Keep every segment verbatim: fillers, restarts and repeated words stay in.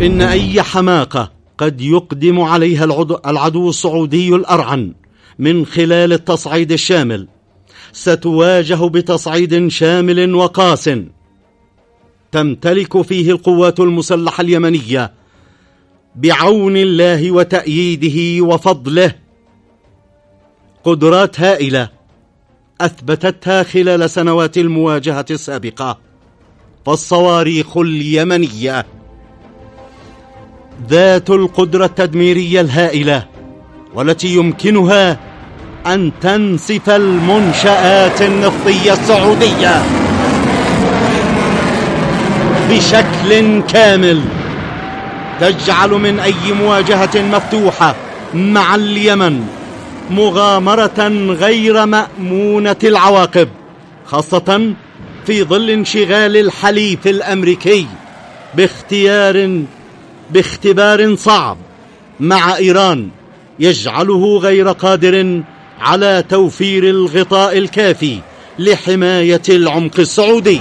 إن أي حماقة قد يقدم عليها العدو السعودي الأرعن من خلال التصعيد الشامل ستواجه بتصعيد شامل وقاس تمتلك فيه القوات المسلحة اليمنية بعون الله وتأييده وفضله قدرات هائلة أثبتتها خلال سنوات المواجهة السابقة. فالصواريخ اليمنية ذات القدرة التدميرية الهائلة والتي يمكنها أن تنسف المنشآت النفطية السعودية بشكل كامل، تجعل من أي مواجهة مفتوحة مع اليمن مغامرة غير مأمونة العواقب، خاصة في ظل انشغال الحليف الأمريكي باختيار باختبار صعب مع إيران يجعله غير قادر على توفير الغطاء الكافي لحماية العمق السعودي.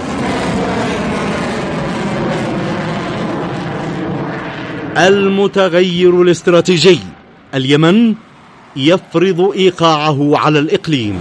المتغير الاستراتيجي اليمن يفرض إيقاعه على الإقليم.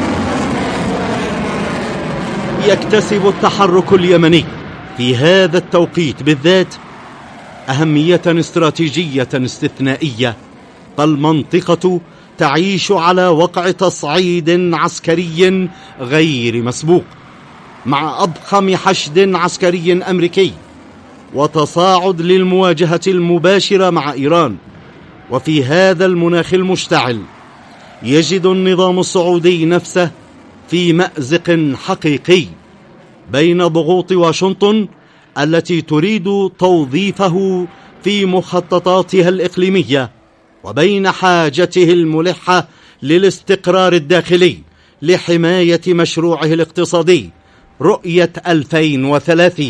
يكتسب التحرك اليمني في هذا التوقيت بالذات أهمية استراتيجية استثنائية، فالمنطقة تعيش على وقع تصعيد عسكري غير مسبوق مع أضخم حشد عسكري أمريكي وتصاعد للمواجهة المباشرة مع إيران. وفي هذا المناخ المشتعل يجد النظام السعودي نفسه في مأزق حقيقي بين ضغوط واشنطن التي تريد توظيفه في مخططاتها الإقليمية وبين حاجته الملحة للاستقرار الداخلي لحماية مشروعه الاقتصادي رؤية ألفين وثلاثين.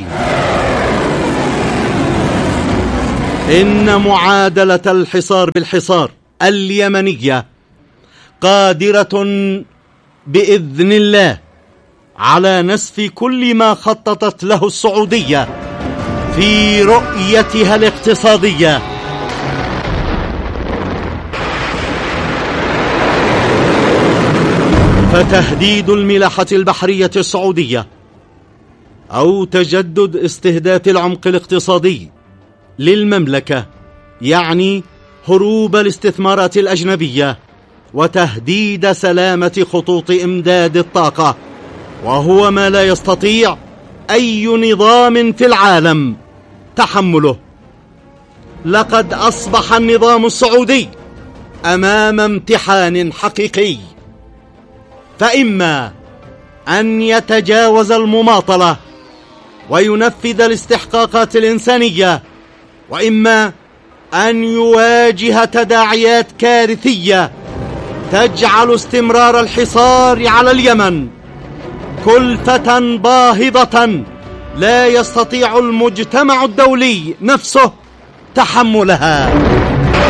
إن معادلة الحصار بالحصار اليمنية قادرة بإذن الله على نسف كل ما خططت له السعودية في رؤيتها الاقتصادية. فتهديد الملاحة البحرية السعودية أو تجدد استهداف العمق الاقتصادي للمملكة يعني هروب الاستثمارات الأجنبية وتهديد سلامة خطوط إمداد الطاقة، وهو ما لا يستطيع أي نظام في العالم تحمله. لقد أصبح النظام السعودي أمام امتحان حقيقي، فإما أن يتجاوز المماطلة وينفذ الاستحقاقات الإنسانية، وإما أن يواجه تداعيات كارثية تجعل استمرار الحصار على اليمن كلفة باهظة لا يستطيع المجتمع الدولي نفسه تحملها.